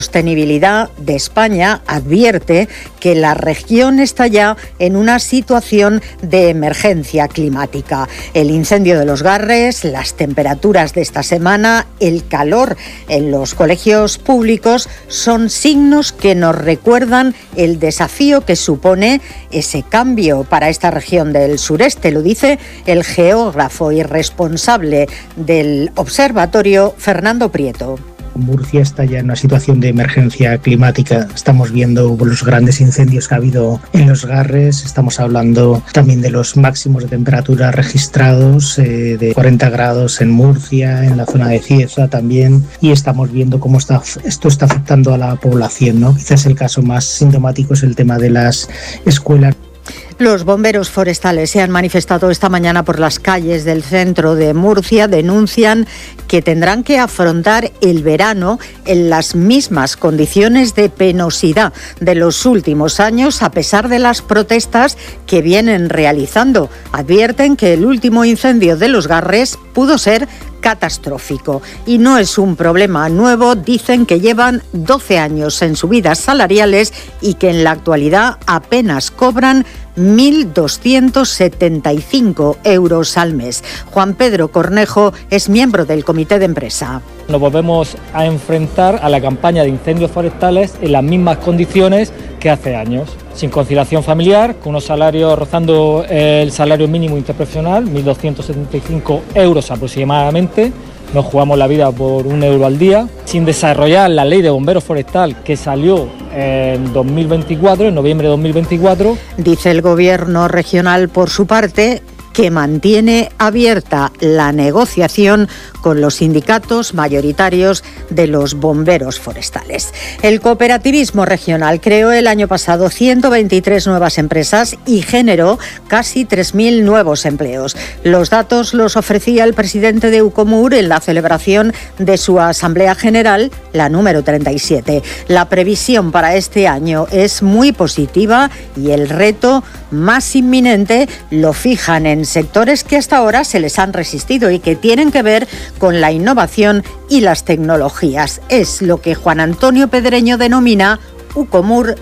Sostenibilidad de España advierte que la región está ya en una situación de emergencia climática. El incendio de Los Garres, las temperaturas de esta semana, el calor en los colegios públicos son signos que nos recuerdan el desafío que supone ese cambio para esta región del sureste. Lo dice el geógrafo y responsable del observatorio, Fernando Prieto. Murcia está ya en una situación de emergencia climática. Estamos viendo los grandes incendios que ha habido en Los Garres. Estamos hablando también de los máximos de temperatura registrados, de 40 grados en Murcia, en la zona de Cieza también. Y estamos viendo cómo esto está afectando a la población, ¿no? Quizás el caso más sintomático es el tema de las escuelas. Los bomberos forestales se han manifestado esta mañana por las calles del centro de Murcia. Denuncian que tendrán que afrontar el verano en las mismas condiciones de penosidad de los últimos años, a pesar de las protestas que vienen realizando. Advierten que el último incendio de Los Garres pudo ser catastrófico y no es un problema nuevo. Dicen que llevan 12 años en subidas salariales y que en la actualidad apenas cobran 1.275 euros al mes. Juan Pedro Cornejo es miembro del comité de empresa. Nos volvemos a enfrentar a la campaña de incendios forestales en las mismas condiciones que hace años, sin conciliación familiar, con unos salarios rozando el salario mínimo interprofesional, 1.275 euros aproximadamente. Nos jugamos la vida por €1 al día, sin desarrollar la ley de bomberos forestal que salió en 2024, en noviembre de 2024. Dice el gobierno regional, por su parte, que mantiene abierta la negociación con los sindicatos mayoritarios de los bomberos forestales. El cooperativismo regional creó el año pasado 123 nuevas empresas y generó casi 3.000 nuevos empleos. Los datos los ofrecía el presidente de Ucomur en la celebración de su Asamblea General, la número 37. La previsión para este año es muy positiva y el reto más inminente lo fijan en sectores que hasta ahora se les han resistido y que tienen que ver con la innovación y las tecnologías. Es lo que Juan Antonio Pedreño denomina Ucomur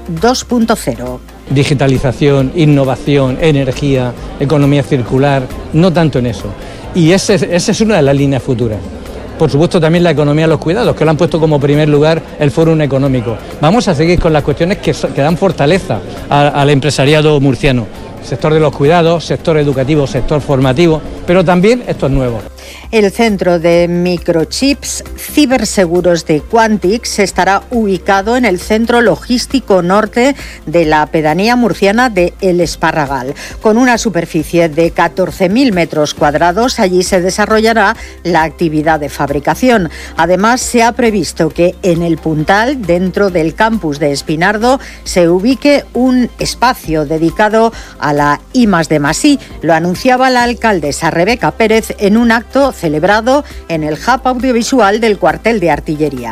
2.0. Digitalización, innovación, energía, economía circular, no tanto en eso. Y esa es una de las líneas futuras. Por supuesto también la economía de los cuidados, que lo han puesto como primer lugar el Fórum Económico. Vamos a seguir con las cuestiones que dan fortaleza al empresariado murciano. Sector de los cuidados, sector educativo, sector formativo, pero también esto es nuevo. El centro de microchips ciberseguros de Quantix estará ubicado en el centro logístico norte de la pedanía murciana de El Esparragal. Con una superficie de 14.000 metros cuadrados, allí se desarrollará la actividad de fabricación. Además, se ha previsto que en el Puntal, dentro del campus de Espinardo, se ubique un espacio dedicado a la I+D+I. Lo anunciaba la alcaldesa Rebeca Pérez en un acto celebrado en el Hub Audiovisual del Cuartel de Artillería.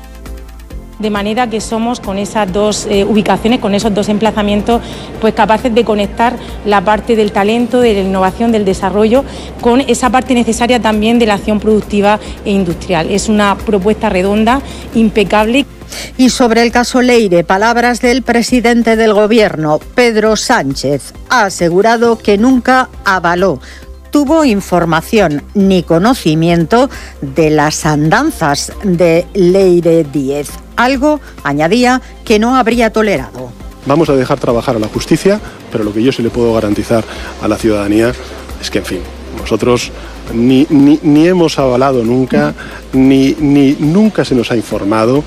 De manera que somos con esas dos ubicaciones, con esos dos emplazamientos, pues capaces de conectar la parte del talento, de la innovación, del desarrollo, con esa parte necesaria también de la acción productiva e industrial. Es una propuesta redonda, impecable. Y sobre el caso Leire, palabras del presidente del Gobierno, Pedro Sánchez, ha asegurado que nunca avaló, tuvo información ni conocimiento de las andanzas de Leire Díez, algo, añadía, que no habría tolerado. Vamos a dejar trabajar a la justicia, pero lo que yo sí le puedo garantizar a la ciudadanía es que, en fin, nosotros ni hemos avalado nunca, ni nunca se nos ha informado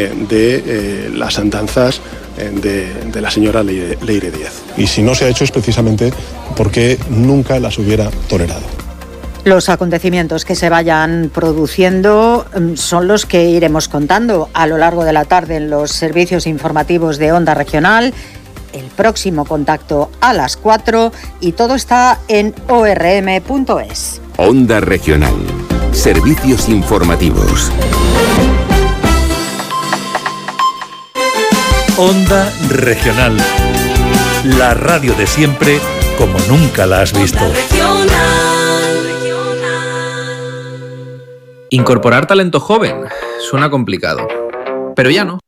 de las andanzas de la señora Leire Díez. Y si no se ha hecho es precisamente porque nunca las hubiera tolerado. Los acontecimientos que se vayan produciendo son los que iremos contando a lo largo de la tarde en los servicios informativos de Onda Regional. El próximo contacto a las 4 y todo está en orm.es. Onda Regional. Servicios informativos. Onda Regional. La radio de siempre como nunca la has visto. Incorporar talento joven suena complicado. pero ya no.